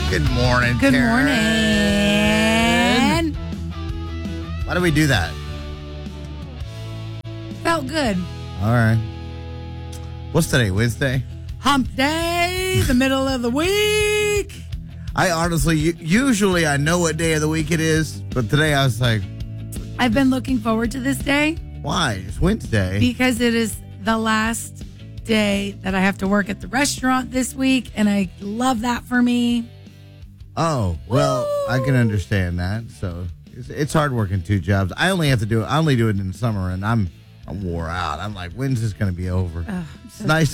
Good morning, Good Karen. morning. Why do we do that? Felt good. All right. What's today, Wednesday? Hump day, the middle of the week. I honestly, usually I know what day of the week it is, but today I was like, I've been looking forward to this day why? It's Wednesday. because it is the last day that I have to work at the restaurant this week, and I love that for me. Oh, well, I can understand that. So it's hard working two jobs. I only do it in the summer, and I'm wore out. I'm like, when's this going to be over? Ugh, It's nice